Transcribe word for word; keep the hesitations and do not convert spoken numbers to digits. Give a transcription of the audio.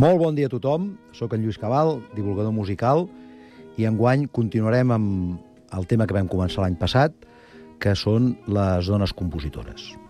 Molt bon dia a tothom, sóc en Lluís Cabal, divulgador musical, i enguany continuarem amb el tema que vam començar l'any passat, que són les dones compositores.